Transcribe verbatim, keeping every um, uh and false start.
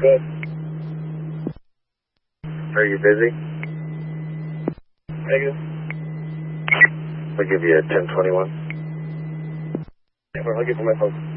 Good. Are you busy? Negative. I'll give you a ten twenty-one. Yeah, I'll get to my phone.